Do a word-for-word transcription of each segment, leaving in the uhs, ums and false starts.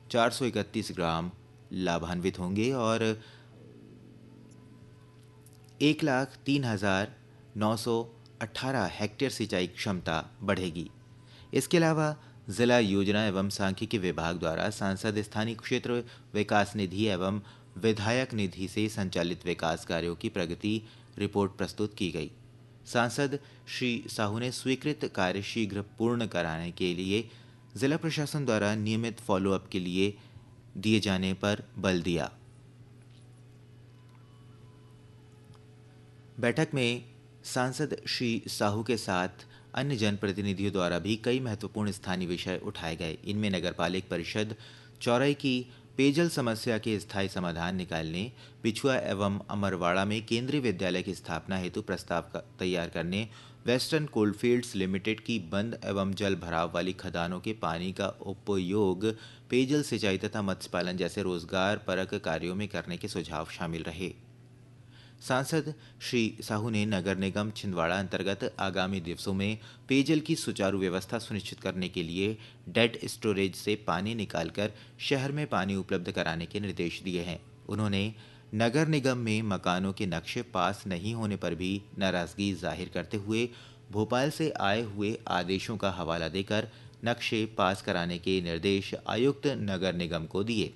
चार सौ इकतीस ग्राम लाभान्वित होंगे और एक लाख तीन हजार नौ सौ अठारह हेक्टेयर सिंचाई क्षमता बढ़ेगी। इसके अलावा जिला योजना एवं सांख्यिकी विभाग द्वारा सांसद स्थानीय क्षेत्र विकास निधि एवं विधायक निधि से संचालित विकास कार्यों की प्रगति रिपोर्ट प्रस्तुत की गई। सांसद श्री साहू ने स्वीकृत कार्य शीघ्र पूर्ण कराने के लिए जिला प्रशासन द्वारा नियमित फॉलोअप के लिए दिए जाने पर बल दिया। बैठक में सांसद श्री साहू के साथ अन्य जनप्रतिनिधियों द्वारा भी कई महत्वपूर्ण स्थानीय विषय उठाए गए। इनमें नगरपालिक परिषद चौराई की पेयजल समस्या के स्थायी समाधान निकालने, पिछुआ एवं अमरवाड़ा में केंद्रीय विद्यालय की स्थापना हेतु प्रस्ताव तैयार करने, वेस्टर्न कोलफील्ड्स लिमिटेड की बंद एवं जल भराव वाली खदानों के पानी का उपयोग पेयजल सिंचाई तथा मत्स्य पालन जैसे रोजगार परक कार्यों में करने के सुझाव शामिल रहे। सांसद श्री साहू ने नगर निगम छिंदवाड़ा अंतर्गत आगामी दिवसों में पेयजल की सुचारू व्यवस्था सुनिश्चित करने के लिए डेड स्टोरेज से पानी निकालकर शहर में पानी उपलब्ध कराने के निर्देश दिए हैं। उन्होंने नगर निगम में मकानों के नक्शे पास नहीं होने पर भी नाराजगी जाहिर करते हुए भोपाल से आए हुए आदेशों का हवाला देकर नक्शे पास कराने के निर्देश आयुक्त नगर निगम को दिए।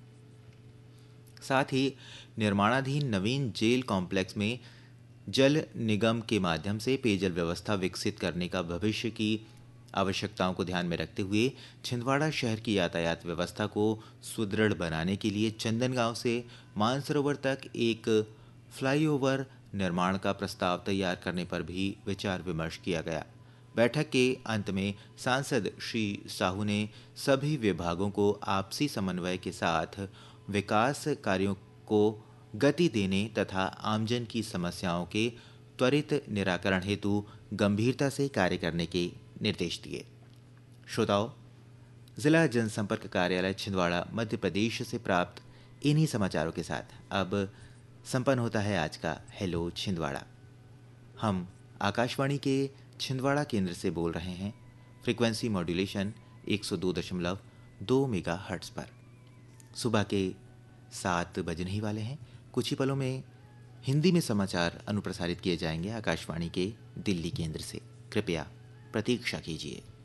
साथ ही निर्माणाधीन नवीन जेल कॉम्प्लेक्स में जल निगम के माध्यम से पेयजल व्यवस्था विकसित करने का भविष्य की आवश्यकताओं को ध्यान में रखते हुए छिंदवाड़ा शहर की यातायात व्यवस्था को सुदृढ़ बनाने के लिए चंदनगांव से मानसरोवर तक एक फ्लाईओवर निर्माण का प्रस्ताव तैयार करने पर भी विचार विमर्श किया गया। बैठक के अंत में सांसद श्री साहू ने सभी विभागों को आपसी समन्वय के साथ विकास कार्यों को गति देने तथा आमजन की समस्याओं के त्वरित निराकरण हेतु गंभीरता से कार्य करने के निर्देश दिए। श्रोताओं, जिला जनसंपर्क कार्यालय छिंदवाड़ा मध्य प्रदेश से प्राप्त इन्हीं समाचारों के साथ अब संपन्न होता है आज का हेलो छिंदवाड़ा। हम आकाशवाणी के छिंदवाड़ा केंद्र से बोल रहे हैं, फ्रीक्वेंसी मॉड्यूलेशन एक सौ दो दशमलव दो मेगा हर्ट्ज पर। सुबह के सात बजने ही वाले हैं। कुछ ही पलों में हिंदी में समाचार अनुप्रसारित किए जाएंगे आकाशवाणी के दिल्ली केंद्र से। कृपया प्रतीक्षा कीजिए।